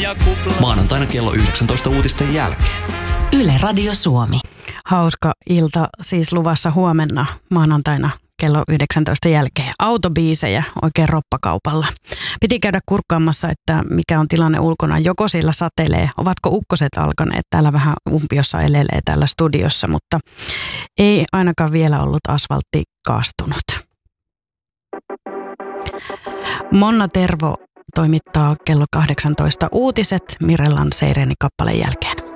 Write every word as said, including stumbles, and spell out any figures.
Maanantaina kello yhdeksäntoista uutisten jälkeen. Yle Radio Suomi. Hauska ilta siis luvassa huomenna maanantaina kello yhdeksäntoista jälkeen. Autobiisejä oikein roppakaupalla. Piti käydä kurkkaamassa, että mikä on tilanne ulkona. Joko siellä satelee, ovatko ukkoset alkaneet. Täällä vähän umpiossa elelee täällä studiossa, mutta ei ainakaan vielä ollut asfaltti kaastunut. Monna Tervo toimittaa kello kahdeksantoista uutiset Mirellan Seireni kappaleen jälkeen.